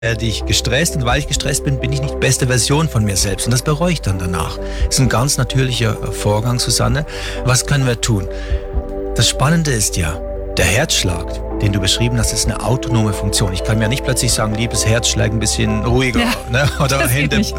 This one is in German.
werde ich gestresst und weil ich gestresst bin, bin ich nicht die beste Version von mir selbst und das bereue ich dann danach. Das ist ein ganz natürlicher Vorgang, Susanne. Was können wir tun? Das Spannende ist ja, der Herzschlag, den du beschrieben hast, ist eine autonome Funktion. Ich kann mir nicht plötzlich sagen, liebes Herz, schlag ein bisschen ruhiger, Ja, ne? Oder das geht Hände nicht.